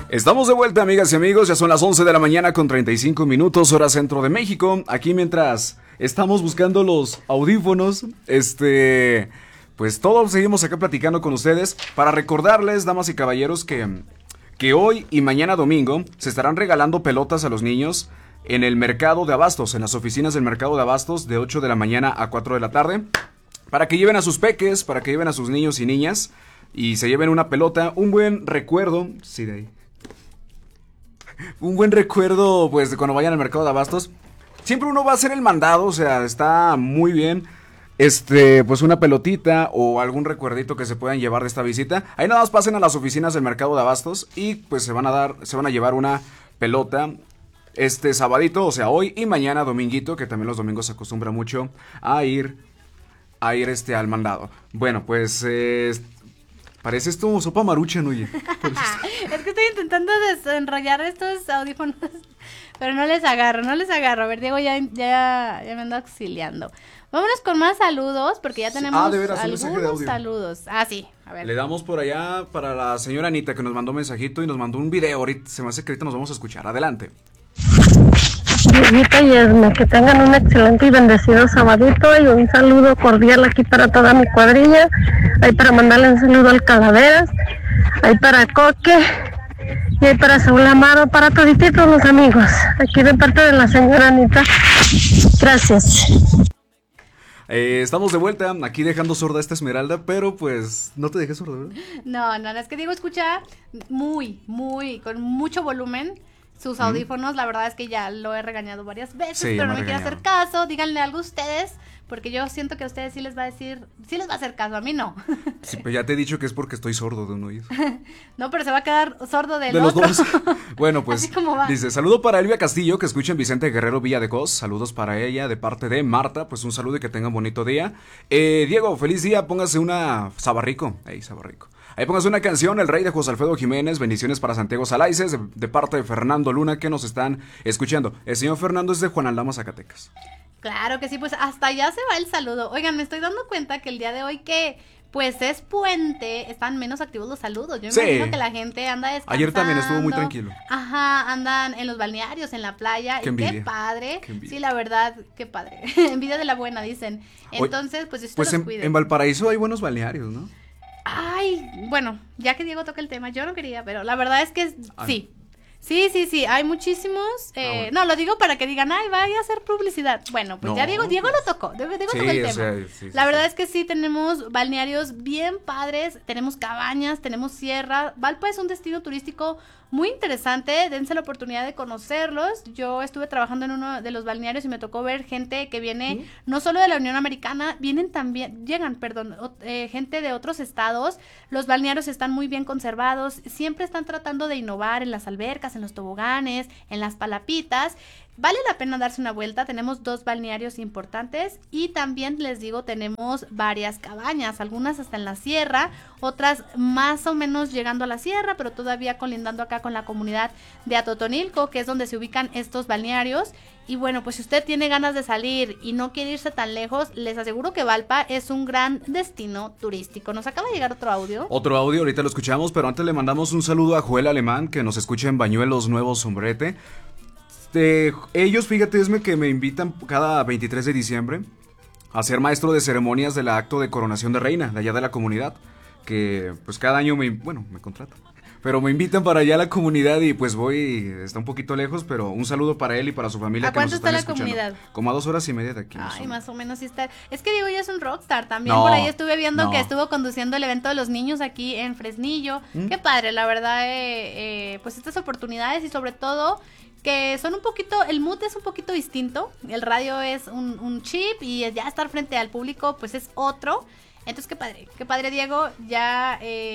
Estamos de vuelta, amigas y amigos, ya son las 11 de la mañana con 35 minutos, hora centro de México. Aquí mientras estamos buscando los audífonos, pues todos seguimos acá platicando con ustedes para recordarles, damas y caballeros, que hoy y mañana domingo se estarán regalando pelotas a los niños en el mercado de abastos, en las oficinas del mercado de abastos de 8 de la mañana a 4 de la tarde, para que lleven a sus peques, para que lleven a sus niños y niñas y se lleven una pelota, un buen recuerdo, sí, de ahí. Un buen recuerdo, pues, de cuando vayan al mercado de abastos. Siempre uno va a hacer el mandado, o sea, está muy bien. Pues una pelotita o algún recuerdito que se puedan llevar de esta visita. Ahí nada más pasen a las oficinas del mercado de abastos y pues se van a llevar una pelota sabadito, o sea, hoy y mañana dominguito, que también los domingos se acostumbra mucho a ir al mandado. Bueno, pues parece esto sopa maruchan, oye. Es que estoy intentando desenrollar estos audífonos, pero no les agarro. A ver, Diego ya me anda auxiliando. Vámonos con más saludos, porque ya tenemos de veras, algunos saludos. Ah, sí, a ver. Le damos por allá para la señora Anita, que nos mandó un mensajito y nos mandó un video. Ahorita se me hace que ahorita nos vamos a escuchar. Adelante. Dieguito y Esme, que tengan un excelente y bendecido sabadito y un saludo cordial aquí para toda mi cuadrilla. Ahí para mandarle un saludo al Calaveras, ahí para Coque y ahí para Saúl Amaro, para toditos los amigos. Aquí de parte de la señora Anita. Gracias. Estamos de vuelta, aquí dejando sorda esta Esmeralda, pero pues no te dejé sorda, ¿verdad? No, es que Diego escucha con mucho volumen sus audífonos. La verdad es que ya lo he regañado varias veces, sí, pero no me quiere hacer caso. Díganle algo a ustedes, porque yo siento que a ustedes sí les va a hacer caso, a mí no. Sí, pues ya te he dicho que es porque estoy sordo de un oído. No, pero se va a quedar sordo del de los otro. dos. Bueno, pues Así como va. Dice, saludo para Elvia Castillo, que escucha en Vicente Guerrero Villa de Cos. Saludos para ella de parte de Marta, pues un saludo y que tengan bonito día. Diego, feliz día, póngase una Sabarrico. Sabarrico. Ahí póngase una canción, El Rey de José Alfredo Jiménez. Bendiciones para Santiago Salaices, de parte de Fernando Luna, que nos están escuchando. El señor Fernando es de Juan Aldama, Zacatecas. Claro que sí, pues hasta allá se va el saludo. Oigan, me estoy dando cuenta que el día de hoy pues es puente, están menos activos los saludos. Yo imagino que la gente anda descansando. Ayer también estuvo muy tranquilo. Ajá, andan en los balnearios, en la playa. Qué envidia. Qué padre. Sí, la verdad, qué padre. Envidia de la buena, dicen. Entonces, pues Dios los cuide. En Valparaíso hay buenos balnearios, ¿no? Ay, bueno, ya que Diego toca el tema, yo no quería, pero la verdad es que sí. Sí, hay muchísimos. Bueno. No, lo digo para que digan, vaya a hacer publicidad. Bueno, pues no. Ya Diego lo tocó. Diego tocó el tema. La verdad es que sí, tenemos balnearios bien padres, tenemos cabañas, tenemos sierra. Valpa es un destino turístico muy interesante, dense la oportunidad de conocerlos. Yo estuve trabajando en uno de los balnearios y me tocó ver gente que viene no solo de la Unión Americana, llegan gente de otros estados. Los balnearios están muy bien conservados, siempre están tratando de innovar en las albercas, en los toboganes, en las palapitas. Vale la pena darse una vuelta, tenemos 2 balnearios importantes y también les digo, tenemos varias cabañas, algunas hasta en la sierra, otras más o menos llegando a la sierra, pero todavía colindando acá con la comunidad de Atotonilco, que es donde se ubican estos balnearios. Y bueno, pues si usted tiene ganas de salir y no quiere irse tan lejos, les aseguro que Valpa es un gran destino turístico. Nos acaba de llegar otro audio. Ahorita lo escuchamos, pero antes le mandamos un saludo a Joel Alemán, que nos escucha en Bañuelos Nuevo Sombrete. Ellos, fíjate, Esme, que me invitan cada 23 de diciembre a ser maestro de ceremonias del acto de coronación de reina, de allá de la comunidad, que pues cada año me contratan, pero me invitan para allá a la comunidad y pues voy, está un poquito lejos, pero un saludo para él y para su familia. ¿A cuánto está la comunidad? Como a 2 horas y media de aquí. Más o menos sí está. Es que Diego ya es un rockstar también, por ahí estuve viendo que estuvo conduciendo el evento de los niños aquí en Fresnillo. Qué padre, la verdad, pues estas oportunidades y sobre todo que son un poquito, el mood es un poquito distinto, el radio es un chip y ya estar frente al público pues es otro. Entonces qué padre Diego, ya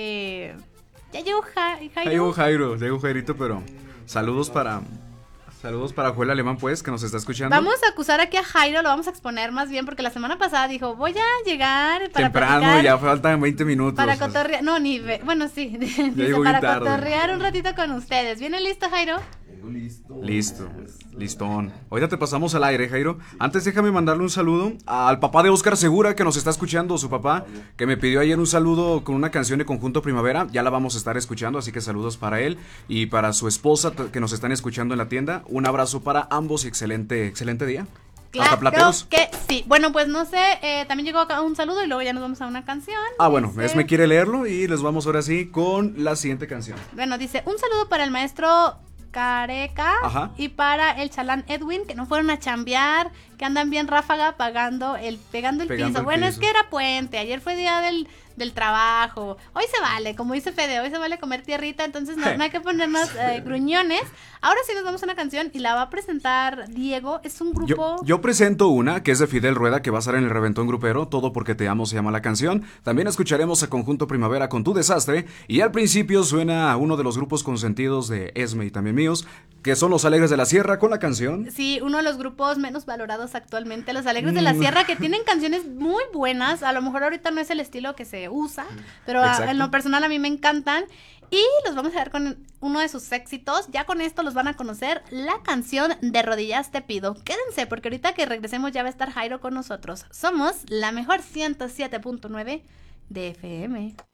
llegó Jairo. Llegó Jairito, pero saludos para Joel Alemán, pues, que nos está escuchando. Vamos a acusar aquí a Jairo, lo vamos a exponer más bien, porque la semana pasada dijo, voy a llegar para temprano, platicar, ya faltan 20 minutos. Para cotorrear, bueno, sí, dice, para cotorrear un ratito con ustedes. ¿Viene listo, Jairo? Listo, listón. Ahorita te pasamos al aire, Jairo. Antes déjame mandarle un saludo al papá de Oscar Segura, que nos está escuchando, su papá, que me pidió ayer un saludo con una canción de Conjunto Primavera. Ya la vamos a estar escuchando, así que saludos para él y para su esposa que nos están escuchando en la tienda. Un abrazo para ambos y excelente día. Claro que sí. Bueno, pues no sé, también llegó acá un saludo y luego ya nos vamos a una canción. Bueno, me quiere leerlo y les vamos ahora sí con la siguiente canción. Bueno, dice, un saludo para el maestro Careca y para el chalán Edwin, que no fueron a chambear, que andan bien ráfaga pegando el piso. Bueno, es que era puente, ayer fue día del trabajo, hoy se vale, como dice Fede, hoy se vale comer tierrita, entonces no hay que ponernos gruñones. Ahora sí nos vamos a una canción y la va a presentar Diego, es un grupo... Yo presento una que es de Fidel Rueda, que va a estar en el Reventón Grupero, Todo porque te amo se llama la canción. También escucharemos a Conjunto Primavera con Tu Desastre, y al principio suena uno de los grupos consentidos de Esme y también míos, que son Los Alegres de la Sierra con la canción... Sí, uno de los grupos menos valorados actualmente, Los Alegres de la Sierra, que tienen canciones muy buenas, a lo mejor ahorita no es el estilo que se usa, pero en lo personal a mí me encantan, y los vamos a ver con uno de sus éxitos. Ya con esto los van a conocer, la canción De Rodillas Te Pido. Quédense porque ahorita que regresemos ya va a estar Jairo con nosotros. Somos la mejor 107.9 de FM.